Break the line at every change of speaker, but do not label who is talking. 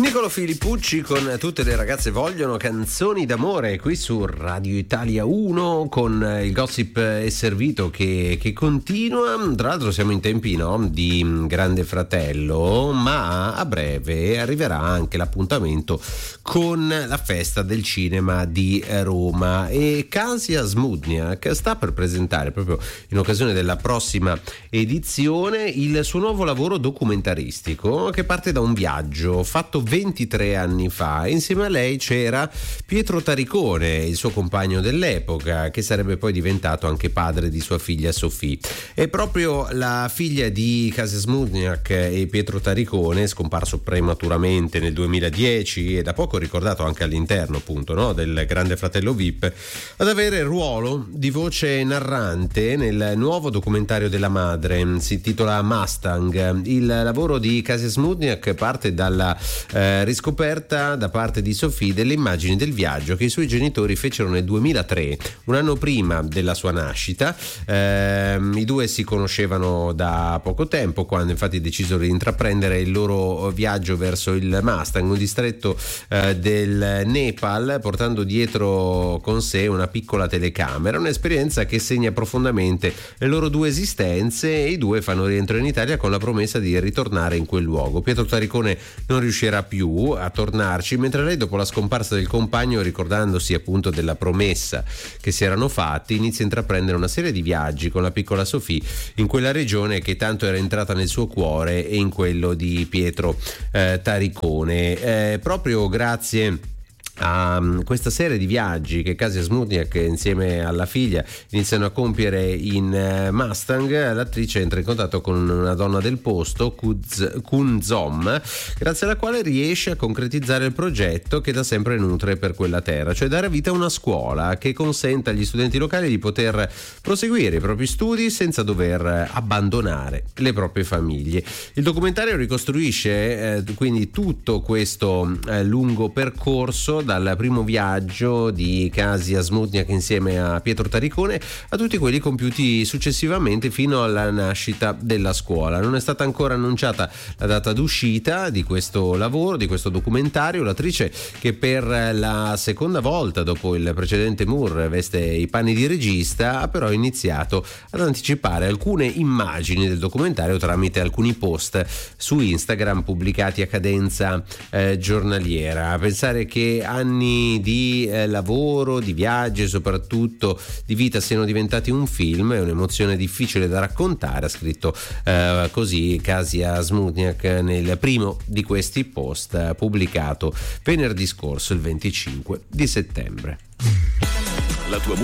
Niccolò Filippucci con Tutte le ragazze vogliono, canzoni d'amore, qui su Radio Italia 1 con il gossip è servito che continua. Tra l'altro siamo in tempi, no, di Grande Fratello, ma a breve arriverà anche l'appuntamento con la festa del cinema di Roma e Kasia Smudniak sta per presentare proprio in occasione della prossima edizione il suo nuovo lavoro documentaristico che parte da un viaggio fatto 23 anni fa. Insieme a lei c'era Pietro Taricone, il suo compagno dell'epoca, che sarebbe poi diventato anche padre di sua figlia Sofì. E proprio la figlia di Kasia Smudniak e Pietro Taricone, scomparso prematuramente nel 2010 e da poco ricordato anche all'interno appunto, no, del Grande Fratello VIP, ad avere il ruolo di voce narrante nel nuovo documentario della madre. Si intitola Mustang. Il lavoro di Kasia Smudniak parte dalla riscoperta da parte di Sofì delle immagini del viaggio che i suoi genitori fecero nel 2003, un anno prima della sua nascita. I due si conoscevano da poco tempo, quando infatti decisero di intraprendere il loro viaggio verso il Mustang, un distretto del Nepal, portando dietro con sé una piccola telecamera, un'esperienza che segna profondamente le loro due esistenze, e i due fanno rientro in Italia con la promessa di ritornare in quel luogo. Pietro Taricone non riuscirà più a tornarci, mentre lei, dopo la scomparsa del compagno, ricordandosi appunto della promessa che si erano fatti, inizia a intraprendere una serie di viaggi con la piccola Sofì in quella regione che tanto era entrata nel suo cuore e in quello di Pietro Taricone. Proprio grazie a questa serie di viaggi che Kasia Smudniak insieme alla figlia iniziano a compiere in Mustang, l'attrice entra in contatto con una donna del posto, Kun Zom, grazie alla quale riesce a concretizzare il progetto che da sempre nutre per quella terra, cioè dare vita a una scuola che consenta agli studenti locali di poter proseguire i propri studi senza dover abbandonare le proprie famiglie. Il documentario ricostruisce quindi tutto questo lungo percorso, dal primo viaggio di Kasia Smudniak insieme a Pietro Taricone a tutti quelli compiuti successivamente fino alla nascita della scuola. Non è stata ancora annunciata la data d'uscita di questo lavoro, di questo documentario. L'attrice, che per la seconda volta dopo il precedente Moore veste i panni di regista, ha però iniziato ad anticipare alcune immagini del documentario tramite alcuni post su Instagram pubblicati a cadenza giornaliera. A pensare che anni di lavoro, di viaggi e soprattutto di vita siano diventati un film è un'emozione difficile da raccontare, ha scritto così Kasia Smudniak nel primo di questi post pubblicato venerdì scorso, il 25 di settembre.
La tua